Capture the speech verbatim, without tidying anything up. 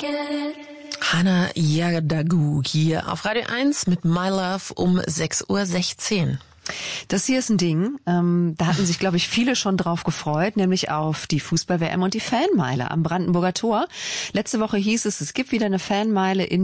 Hannah Yadagu hier auf Radio eins mit My Love um sechs Uhr sechzehn. Das hier ist ein Ding, ähm, da hatten sich, glaube ich, viele schon drauf gefreut, nämlich auf die Fußball-W M und die Fanmeile am Brandenburger Tor. Letzte Woche hieß es, es gibt wieder eine Fanmeile in